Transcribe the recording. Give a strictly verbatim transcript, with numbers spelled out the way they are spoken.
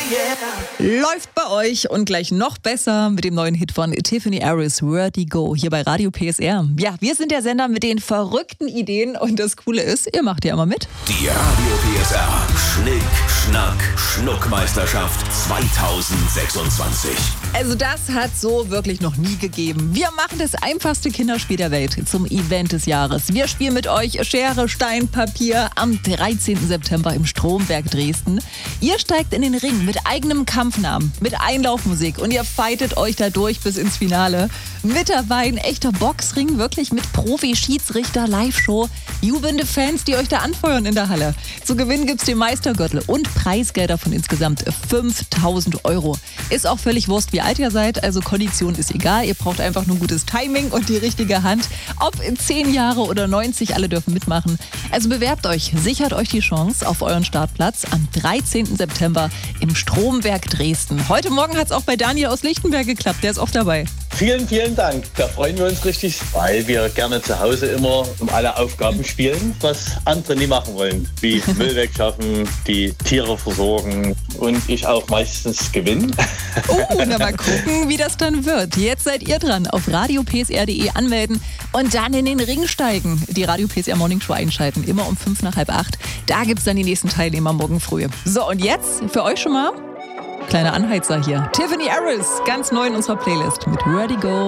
Läuft bei euch und gleich noch besser mit dem neuen Hit von Tiffany Harris, Vertigo, hier bei Radio P S R. Ja, wir sind der Sender mit den verrückten Ideen und das Coole ist, ihr macht ja immer mit. Die Radio P S R Schnick, Schnack, Schnuckmeisterschaft zweitausendsechsundzwanzig. Also das hat so wirklich noch nie gegeben. Wir machen das einfachste Kinderspiel der Welt zum Event des Jahres. Wir spielen mit euch Schere, Stein, Papier am dreizehnten September im Stromberg Dresden. Ihr steigt in den Ring mit eigenem Kampfnamen, mit Einlaufmusik und ihr fightet euch da durch bis ins Finale. Mit dabei ein echter Boxring, wirklich mit Profi-Schiedsrichter, Live-Show, jubelnde Fans, die euch da anfeuern in der Halle. Zu gewinnen gibt's den Meistergürtel und Preisgelder von insgesamt fünftausend Euro. Ist auch völlig Wurst, wie alt ihr seid, also Kondition ist egal. Ihr braucht einfach nur gutes Timing und die richtige Hand. Ob in zehn Jahre oder neunzig, alle dürfen mitmachen. Also bewerbt euch, sichert euch die Chance auf euren Startplatz am dreizehnten September im Stromberg Dresden. Heute Morgen hat's auch bei Daniel aus Lichtenberg geklappt, der ist auch dabei. Vielen, vielen Dank. Da freuen wir uns richtig, weil wir gerne zu Hause immer um alle Aufgaben spielen, was andere nie machen wollen. Wie Müll wegschaffen, die Tiere versorgen und ich auch meistens gewinne. Oh, na mal gucken, wie das dann wird. Jetzt seid ihr dran. Auf radio p s r punkt d e anmelden und dann in den Ring steigen. Die Radio P S R Morning Show einschalten, immer um fünf nach halb acht. Da gibt's dann die nächsten Teilnehmer morgen früh. So, und jetzt für euch schon mal kleiner Anheizer hier. Tiffany Harris, ganz neu in unserer Playlist mit Vertigo.